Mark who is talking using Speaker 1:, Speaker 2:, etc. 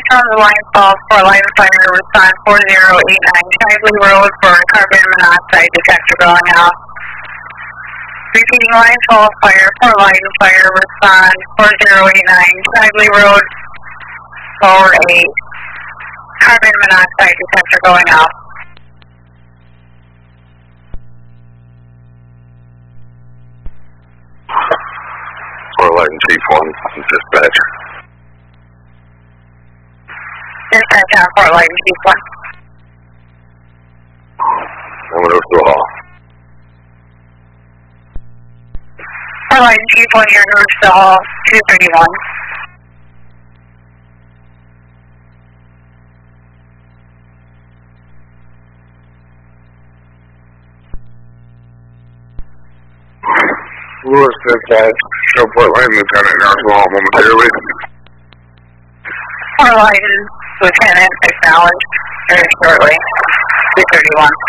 Speaker 1: from the line call for line fire, respond 4089 Shively Road for carbon monoxide detector going out. Repeating line call fire for line fire, respond 4089 Shively Road for a carbon monoxide detector going out.
Speaker 2: Line Chief 1, dispatch.
Speaker 1: Dispatch on Fort Light Chief 1.
Speaker 2: I'm going to go hall.
Speaker 1: Fort Light Chief 1, you're north to hall 231.
Speaker 2: Lewis dispatch. Show Fort Line Lieutenant Narcoal momentarily.
Speaker 1: Fort Light Lieutenant acknowledged very shortly. 231.